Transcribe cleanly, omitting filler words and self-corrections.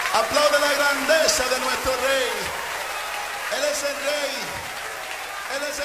Aplaude la grandeza de nuestro rey. Él es el rey. Él es el